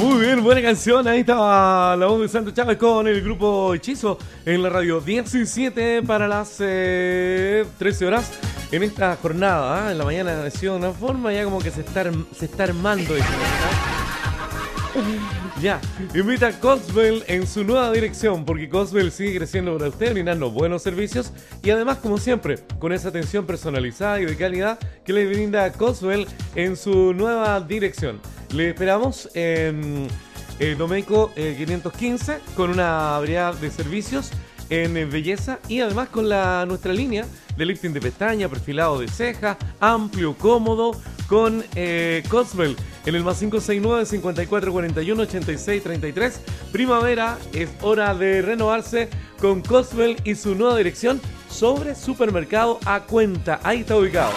Muy bien, buena canción. Ahí estaba la voz de Santo Chávez con el grupo Hechizo en la radio 17 para las 13 horas en esta jornada. En la mañana nació de una forma ya como que se está armando esto, ¿no? Ya, invita a Cosbel en su nueva dirección, porque Cosbel sigue creciendo para usted, brindando buenos servicios y además, como siempre, con esa atención personalizada y de calidad que le brinda Cosbel en su nueva dirección. Le esperamos en Domeyko 515 con una variedad de servicios en belleza y además con nuestra línea de lifting de pestaña, perfilado de ceja, amplio, cómodo, con Cosbel en el más 569-5441-8633. Primavera, es hora de renovarse con Cosbel y su nueva dirección sobre Supermercado A Cuenta. Ahí está ubicado.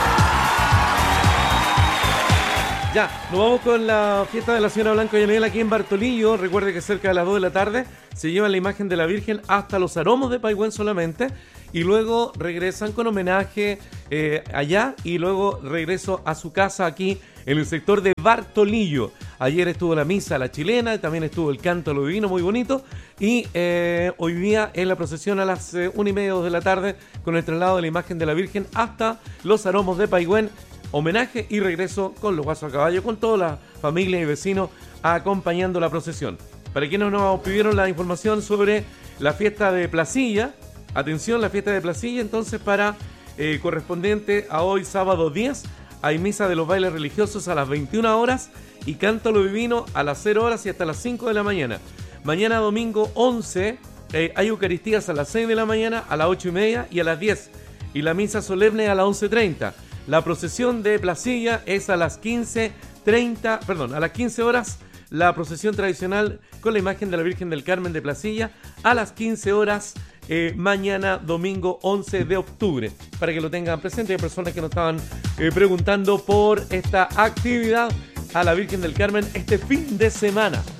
Ya, nos vamos con la fiesta de la señora Blanco Yanel aquí en Bartolillo. Recuerde que cerca de las 2 de la tarde se lleva la imagen de la Virgen hasta los Aromos de Paigüén solamente y luego regresan con homenaje allá y luego regreso a su casa aquí en el sector de Bartolillo. Ayer estuvo la misa la chilena, también estuvo el canto a lo divino, muy bonito, y hoy día es la procesión a las 1:30 de la tarde con el traslado de la imagen de la Virgen hasta los Aromos de Paigüén. Homenaje y regreso con los guasos a caballo, con toda la familia y vecinos acompañando la procesión. Para quienes nos pidieron la información sobre la fiesta de Placilla, atención, la fiesta de Placilla, entonces para correspondiente a hoy sábado 10, hay misa de los bailes religiosos a las 21 horas y canto a lo divino a las 0 horas y hasta las 5 de la mañana. Mañana domingo 11, hay eucaristías a las 6 de la mañana, a las 8:30 y a las 10, y la misa solemne a las 11:30. La procesión de Placilla es a las 15 horas, la procesión tradicional con la imagen de la Virgen del Carmen de Placilla a las 15 horas mañana domingo 11 de octubre. Para que lo tengan presente, hay personas que nos estaban preguntando por esta actividad a la Virgen del Carmen este fin de semana.